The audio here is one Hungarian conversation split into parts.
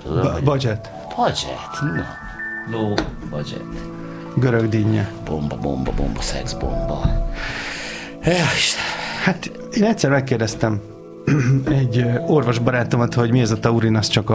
Budget. Budget, na. Low budget. Görög dinnye. Bomba, szexbomba. Isten. Hát én egyszer megkérdeztem egy orvosbarátomat, hogy mi ez a taurin, az csak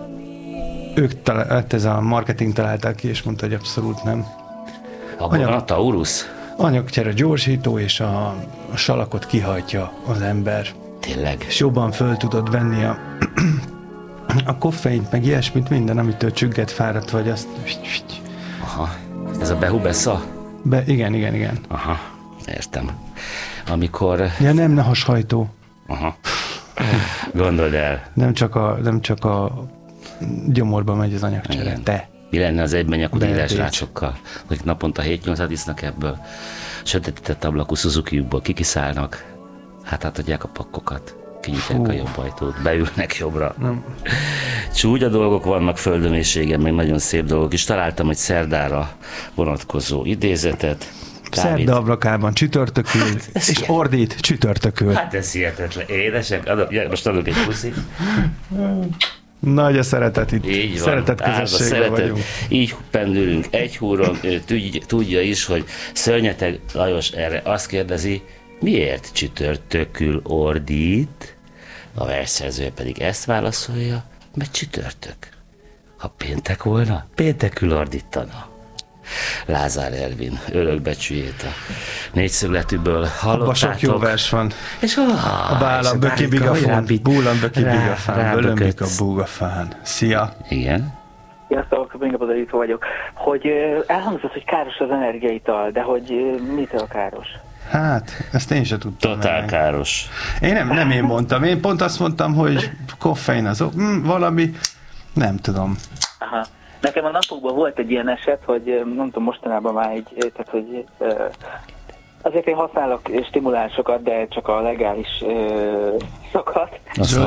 ez a marketing találták ki, és mondta, hogy abszolút nem. Abban a taurus? Anyagcsere gyorsító, és a salakot kihajtja az ember. Tényleg? És jobban föl tudod venni a koffeint, meg ilyesmit, minden, amitől csügget, fáradt vagy, azt... Aha. Ez a behubesza? Igen. Aha, értem. Amikor... Ja, ne hashajtó. Aha. Gondold el. Nem csak a gyomorba megy az anyagcsere. Igen. Te. Mi lenne az egyben nyakudírás rácsokkal, akik naponta 7-8-at isznak ebből, sötétített ablakú Suzuki-jukból kikiszállnak, átadják a pakkokat, kinyitják a jobb ajtót, beülnek jobbra. Nem. Csúnya dolgok vannak földön és égen, meg nagyon szép dolgok is. Találtam egy szerdára vonatkozó idézetet. Szerda ablakában csütörtökül, és ordít csütörtökül. Hát ez hihetetlen. Édesek, most adok egy puszit. Nagy a szeretet itt. Így van, szeretet közösségben vagyunk. Így pendülünk egy húron. Ő tudja is, hogy Szörnyeteg Lajos erre azt kérdezi, miért csütörtökül ordít? A versszerzője pedig ezt válaszolja, mert csütörtök. Ha péntek volna, péntekül ordítana. Lázár Ervin örökbecsüjét a négyszögletűből hallottátok. Abba sok jó vers van. És a bálam böki bigafán, búlam böki bigafán, bölömbik a búgafán. Szia! Igen. Sziasztok, Binga Bodorító vagyok. Hogy elhangzott, hogy káros az energiaital, de hogy mitől káros? Hát, ezt én sem tudtam. Totál káros. Én nem én mondtam. Én pont azt mondtam, hogy koffein az valami, nem tudom. Aha. Nekem a napokban volt egy ilyen eset, hogy nem tudom, mostanában már tehát hogy azért én használok stimulánsokat, de csak a legális szokat.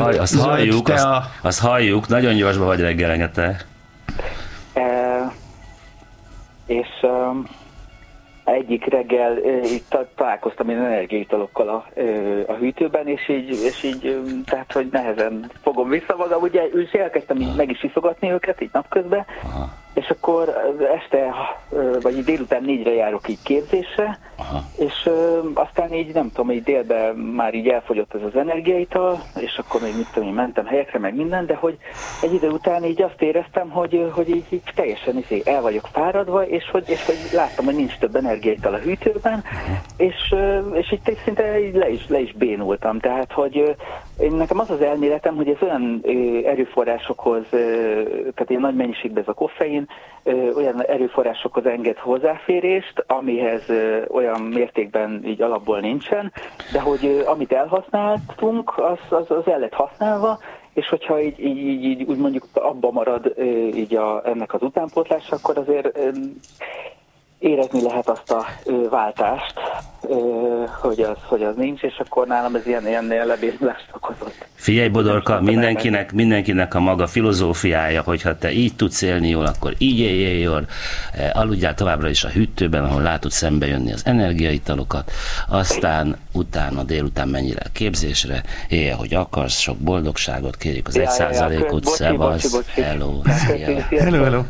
Azt halljuk, nagyon gyorsba vagy reggelengete. És egyik reggel itt találkoztam én energiaitalokkal a hűtőben, és így tehát, hogy nehezen fogom vissza magam, ugye, és elkezdtem meg is iszogatni őket, így napközben, és akkor este, vagy délután 4-re járok így képzésre, és aztán így, nem tudom, így délben már így elfogyott ez az energiaital, és akkor még mit tudom, én mentem helyekre, meg minden, de hogy egy idő után így azt éreztem, hogy így teljesen el vagyok fáradva, és hogy láttam, hogy nincs több energiaital a hűtőben, és itt szinte így le is bénultam, tehát, hogy nekem az az elméletem, hogy ez olyan erőforrásokhoz, tehát ilyen nagy mennyiségben ez a koffein, olyan erőforrásokhoz enged hozzáférést, amihez olyan mértékben így alapból nincsen, de hogy amit elhasználtunk, az el lett használva, és hogyha így úgy mondjuk abba marad így ennek az utánpótlása, akkor azért érezni lehet azt a váltást, hogy az nincs, és akkor nálam ez ilyen lebénulást okozott. Figyelj, Bodorka, mindenkinek a maga filozófiája, hogyha te így tudsz élni jól, akkor így éljél jól, aludjál továbbra is a hűtőben, ahol látod szembe jönni az energiaitalokat, aztán utána délután menjél el képzésre, élj, hogy akarsz, sok boldogságot, kérjük az 1%-ot, szevasz, hello, hello.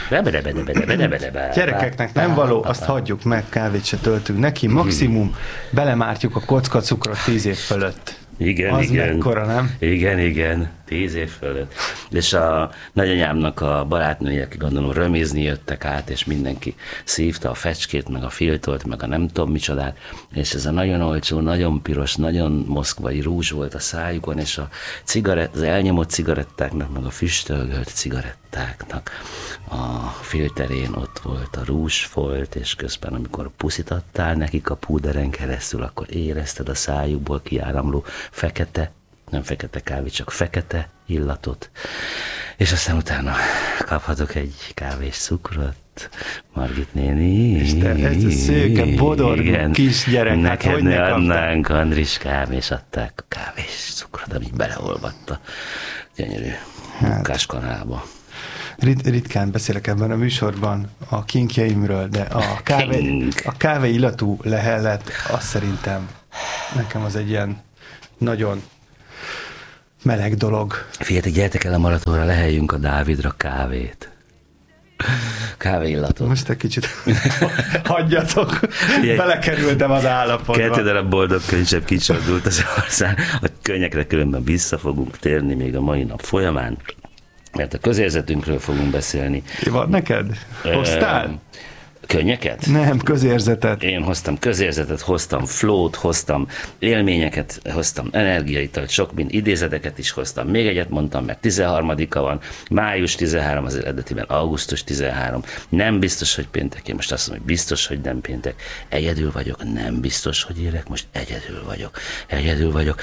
Gyerekeknek nem való, azt hagyjuk meg, kávét se töltünk neki, maximum belemártjuk a kocka cukrot 10 év fölött. Igen, az mekkora, nem? Igen, 10 év fölött. És a nagyanyámnak a barátnői, akik gondolom römézni jöttek át, és mindenki szívta a fecskét, meg a filtolt, meg a nem tudom micsodát, és ez a nagyon olcsó, nagyon piros, nagyon moszkvai rúzs volt a szájukon, és az elnyomott cigarettáknak, meg a füstölgölt cigarettáknak a filterén ott volt a rúzsfolt, és közben amikor puszítattál nekik a púderen keresztül, akkor érezted a szájukból kiáramló fekete, nem fekete kávé, csak fekete illatot. És aztán utána kaphatok egy kávés cukrot, Margit néni. Isten, ez a szőke, bodorgó kisgyerek. Neked ne adnánk, Andriskám, és adták a kávés cukrot, ami beleolvadt a gyönyörű munkáskanálba. Ritkán beszélek ebben a műsorban a kinkjeimről, de a kávé illatú lehellet, azt szerintem nekem az egy ilyen nagyon meleg dolog. Figyeljetek, gyertek el a maratonra, leheljünk a Dávidra kávét. Kávéillatot. Most egy kicsit hagyjatok. Belekerültem az állapotba. 2 darab boldog könyv sem kicsordult az ország. A könnyekre különben vissza fogunk térni még a mai nap folyamán, mert a közérzetünkről fogunk beszélni. Van neked? Hoztál? Könnyeket? Nem, közérzetet. Én hoztam közérzetet, hoztam flót, hoztam élményeket, hoztam energiaitalt, sok mind idézeteket is hoztam. Még egyet mondtam, mert 13-a van, május 13, az eredetiben augusztus 13. Nem biztos, hogy péntek, én most azt mondom, hogy biztos, hogy nem péntek. Egyedül vagyok, nem biztos, hogy élek, most egyedül vagyok,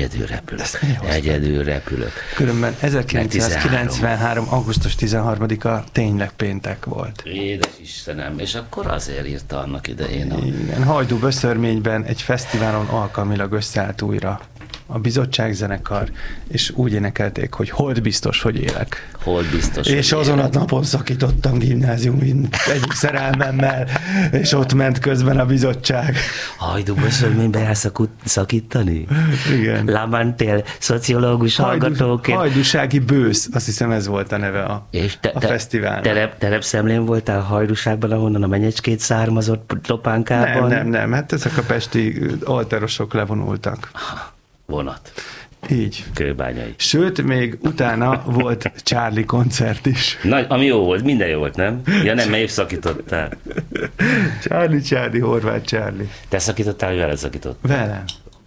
egyedül repülök. Különben 1993. augusztus 13-a tényleg péntek volt. Édes Istenem, és akkor azért írta annak idején. Igen, Hajdú-Böszörményben egy fesztiválon alkalmilag összeállt újra a bizottságzenekar, és úgy énekelték, hogy hold biztos, hogy élek. Hold biztos, és azon a napon szakítottam gimnázium egyik szerelmemmel, és ott ment közben a bizottság. Hajdú-Böszörménybe elszakítani? Igen. Lamantél, szociológus hallgatóként. Hajdúsági bősz, azt hiszem ez volt a neve a fesztiválnak. Terepszemlén voltál Hajdúságban, ahonnan a menyecskét származott Topánkában? Nem, hát ezek a pesti alterosok levonultak. Vonat. Így. Kőbányai. Sőt, még utána volt Charlie koncert is. Nagy, ami jó volt, minden jó volt, nem? Ja nem, mert épp szakítottál. Charlie, Horváth Charlie. Te szakítottál, vagy vele szakított? Velem.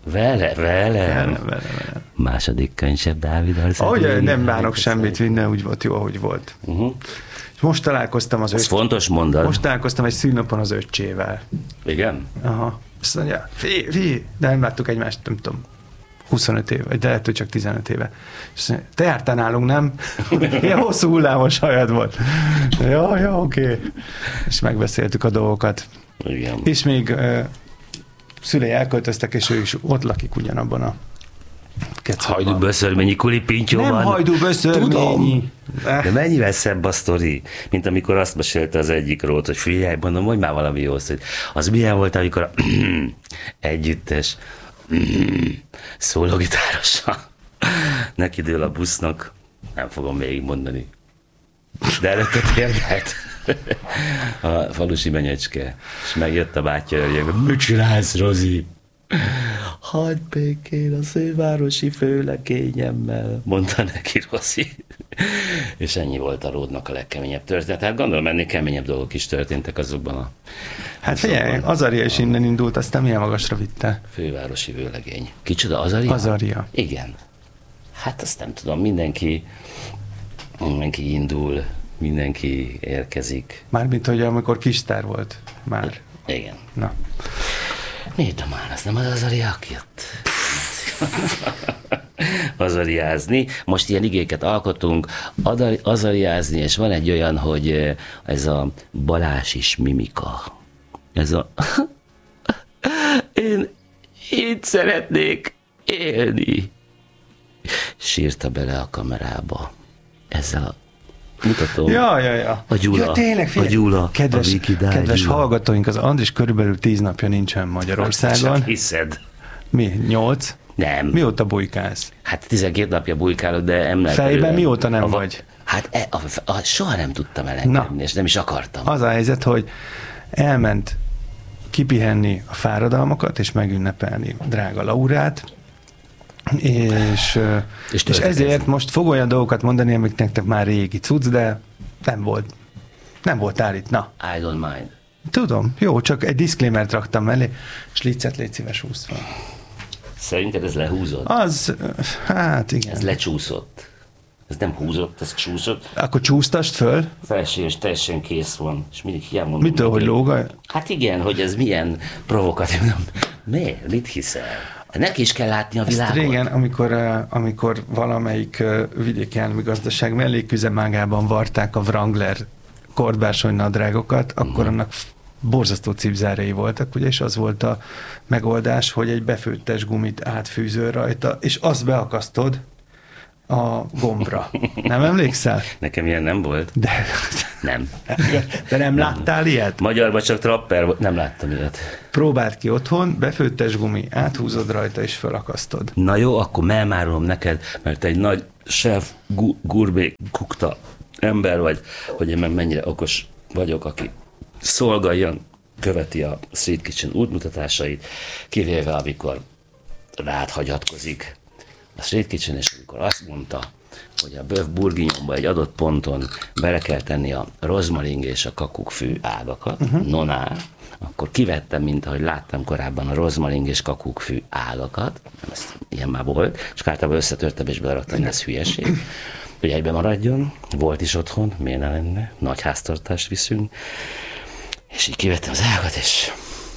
Velem. Második könyvsebb Dávid Arcát. Ahogy nem bánok semmit, minden úgy volt jó, ahogy volt. És most találkoztam az ez fontos mondat. Most találkoztam egy szűnnapon az öccsével. Igen? Aha. Azt mondja, de nem láttuk egymást, nem tudom, 25 éve, de lehet, hogy csak 15 éve. És mondja, te jártál nálunk, nem? Ilyen hosszú hullámos hajad volt. Ja, oké. És megbeszéltük a dolgokat. Igen. És még szülei elköltöztek, és ő is ott lakik ugyanabban a Hajdú-Böszörményi kulipintyóban. Nem Hajdú-Böszörményi. De mennyivel szebb a sztori, mint amikor azt mesélte az egyik rót, hogy figyelj, mondom, mondj már valami jó szó, hogy az milyen volt, amikor a együttes szólógitárosan neki dől a busznak, nem fogom végigmondani, de előtte térdelt a falusi menyecske, és megjött a bátyja, hogy mit csinálsz, Rozi? Hagyd békén a szővárosi főlegényemmel, mondta neki Rozi. És ennyi volt a Ródnak a legkeményebb történet. Hát gondolom, ennél keményebb dolgok is történtek azokban a... Hát figyelj, Azaria is innen indult, aztán milyen magasra vitte? Fővárosi vőlegény. Kicsoda, Azaria? Azaria. Igen. Hát azt nem tudom, mindenki indul, mindenki érkezik. Mármint, hogy amikor kistár volt már. Igen. Na. Miért már, az nem az Azaria, aki jött? Azariázni. Most ilyen igéket alkotunk, azariázni, és van egy olyan, hogy ez a balásis mimika. Ez a... Én így szeretnék élni. Sírta bele a kamerába. Ezzel a mutatom. Ja. A Gyula. Ja, tényleg, a Gyula. Kedves hallgatóink, az Andris körülbelül 10 napja nincsen Magyarországon. Csak hiszed. Mi? 8? Nem. Mióta bujkálsz? Hát 12 napja bujkálok, de emelkedően. Fejben mióta nem vagy? Hát soha nem tudtam elengedni, és nem is akartam. Az a helyzet, hogy elment kipihenni a fáradalmakat, és megünnepelni drága Laurát, és ezért most fog olyan dolgokat mondani, amik nektek már régi cucc, de nem volt állít. Na. I don't mind. Tudom, jó, csak egy disclaimert raktam mellé, és légy szíves, húzd fel. Szerinted ez lehúzott? Hát igen. Ez lecsúszott. Ez nem húzott, ez csúszott. Akkor csúsztast föl? Felső, teljesen kész van. És mindig hiába mondom. Mitől, hogy lóga? Hát igen, hogy ez milyen provokatív. Miért? Mit hiszel? Neki is kell látni a világot. Ezt régen, amikor valamelyik vidéki állami gazdaság melléküzemágában varták a Wrangler kordbársony nadrágokat, akkor annak borzasztó cipzárei voltak, ugye, és az volt a megoldás, hogy egy befőttes gumit átfűzöl rajta, és azt beakasztod a gombra. Nem emlékszel? Nekem ilyen nem volt. De Nem. De nem láttál ilyet? Magyarban csak trapper volt. Nem láttam ilyet. Próbáld ki otthon, befőttes gumi, áthúzod rajta és felakasztod. Na jó, akkor melmárolom neked, mert egy nagy chef gurbé kukta ember vagy, hogy én meg mennyire okos vagyok, aki szolgáljon, követi a Street Kitchen útmutatásait, kivéve amikor rád hagyatkozik a Street Kitchen, és amikor azt mondta, hogy a bœuf bourguignonba egy adott ponton bele kell tenni a rozmaring és a kakukkfű ágakat, nonál, akkor kivettem, mint ahogy láttam korábban a rozmaring és kakukkfű ágakat, ilyen már volt, és általában összetörtem és beleraktam, ez hülyeség, hogy egyben maradjon, volt is otthon, miért ne lenne, nagy háztartást viszünk, és így kivettem az ágat, és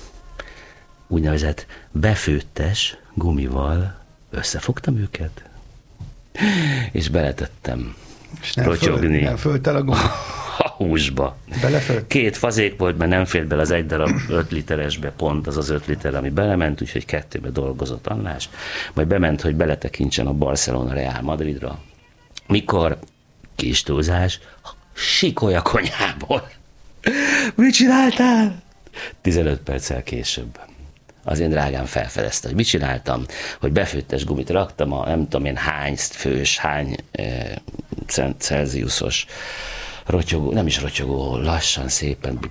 úgynevezett befőttes gumival összefogtam őket, és beletettem rotyogni. Nem fölt el a gumi? A húsba. Belefölt? 2 fazék volt, mert nem fért bele az egy darab 5 literesbe, pont az az 5 liter, ami belement, úgyhogy 2-be dolgozott András. Majd bement, hogy beletekintsen a Barcelona Real Madridra. Mikor, kis túlzás, sikoly a konyhából. Mit csináltál? 15 perccel később. Az én drágám felfedezte, hogy mit csináltam, hogy befőttes gumit raktam, a nem tudom én hány fős, hány celsiusos rotyogó, nem is rotyogó, lassan szépen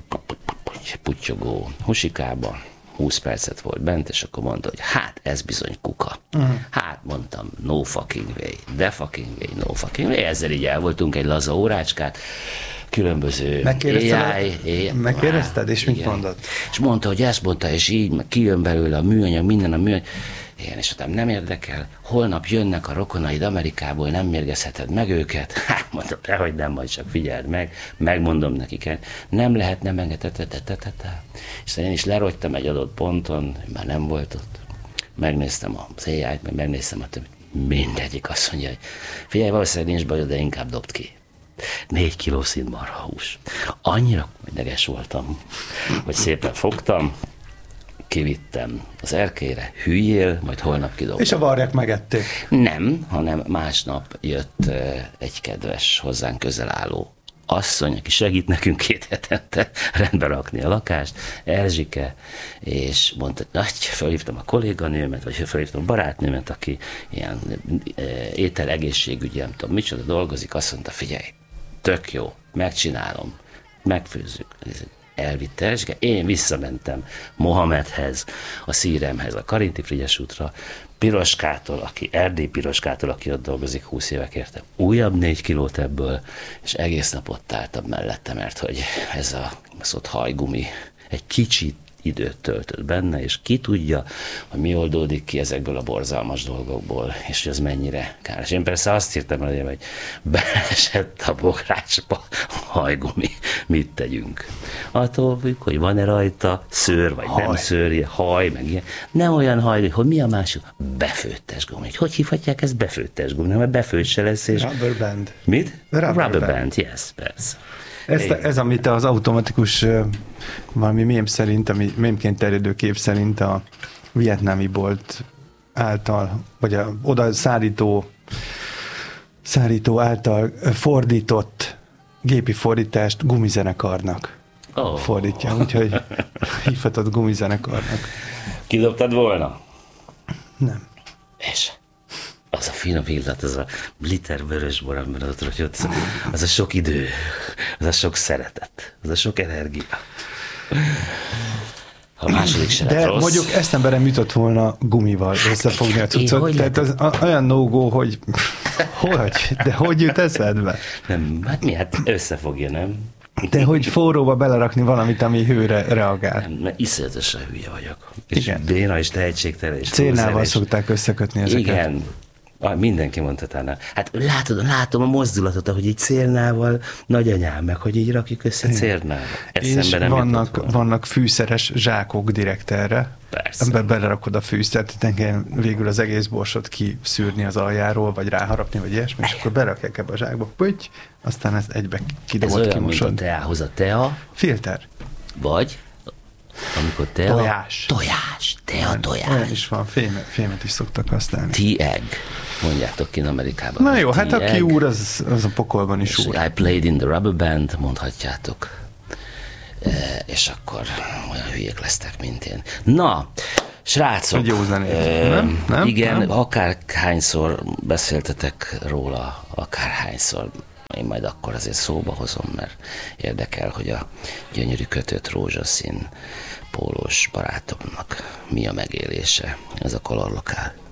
puttyogó husikába, 20 percet volt bent, és akkor mondta, hogy hát ez bizony kuka. Hát mondtam, no fucking way, de fucking way, no fucking way. Ezzel így el voltunk egy laza órácskát, különböző Megkérdezted, és mit mondott? És mondta, hogy ezt mondta, és így, meg kijön belőle a műanyag, minden a műanyag. Igen, és mondtam, nem érdekel, holnap jönnek a rokonaid Amerikából, nem mérgezheted meg őket. Hát mondtam, dehogy nem, majd csak figyeld meg, megmondom nekik, nem lehet, nem engedheted. És én is lerogytam egy adott ponton, már nem volt ott. Megnéztem az AI-t, meg megnéztem a többit. Mindegyik azt mondja, hogy figyelj, valószínűleg nincs bajod, de inkább dobd ki. 4 kiló színmarhahús. Annyira ideges voltam, hogy szépen fogtam, kivittem az erkélyre, hűljél, majd holnap kidobom. És a varják megették? Nem, hanem másnap jött egy kedves, hozzánk közel álló asszony, aki segít nekünk 2 hetente rendbe rakni a lakást, Erzsike, és mondta, hogy felhívtam a kolléganőmet, vagy felhívtam a barátnőmet, aki ilyen étel, egészségügyi, nem tudom, micsoda dolgozik, azt mondta, figyelj, tök jó, megcsinálom, megfőzzük. Elvitte Erzsike, én visszamentem Mohamedhez, a szíremhez, a Karinti Frigyes útra, Piroskától, Erdély Piroskától, aki ott dolgozik 20 évek érte, újabb 4 kilót ebből, és egész nap ott álltam mellette, mert hogy ez a baszott hajgumi egy kicsit időt töltött benne, és ki tudja, hogy mi oldódik ki ezekből a borzalmas dolgokból, és hogy ez mennyire káros. Én persze azt írtam el, hogy beleesett a bográcsba a hajgumi, mit tegyünk. Attól függ, hogy van-e rajta szőr, vagy nem szőr, haj, meg ilyen. Nem olyan haj, hogy mi a másik? Befőttes gumi. Hogy hívhatják ezt befőttes gumi? Nem, mert befőtt se lesz, és... Rubber band. Mit? Rubber band, yes, persze. Ez, amit az automatikus valami mém szerint, ami mémként terjedő kép szerint a vietnámi bolt által, vagy oda szárító által fordított gépi fordítást gumizenekarnak fordítja, úgyhogy hívhatod gumizenekarnak. Kidobtad volna? Nem. És az a finom illat, az a liter vörösbor, amiben ott rotyott, az a sok idő, az a sok szeretet, az a sok energia. A második se lett rossz. Mondjuk eszembe jutott volna gumival összefogni a cuccot, tehát az olyan no-go, hogy de hogy jut eszedbe? Nem, hát mi, hát összefogja, nem? De hogy forróba belerakni valamit, ami hőre reagál. Nem, mert iszonyatosan hülye vagyok. És béna és tehetségtelen. Cérnával szokták összekötni ezeket. Igen. Mindenki mondta talán. Hát látom a mozdulatot, ahogy így cérnával, nagyanyám, meg hogy így rakjuk össze cérnával. És vannak fűszeres zsákok direkt erre. Persze. Ebben belerakod a fűszert, tényleg végül az egész borsot kiszűrni az aljáról, vagy ráharapni, vagy ilyesmi, és akkor berakják ebbe a zsákba, pötty, aztán ezt egybe kidobott, kimosod. Ez olyan, mint a teához a tea. Filter. Vagy Amikor tojás. Te a tojás. Olyan is van, fémet is szoktak használni. T-egg, mondjátok ki Amerikában. Na jó, hát aki úr, az a pokolban is úr. I played in the rubber band, mondhatjátok. És akkor olyan hülyék lesztek, mint én. Na, srácok. Egy jó zenét. Nem? Igen, akárhányszor beszéltetek róla, akárhányszor. Én majd akkor azért szóba hozom, mert érdekel, hogy a gyönyörű kötött rózsaszín pólós barátomnak mi a megélése. Ez a Color Lokál.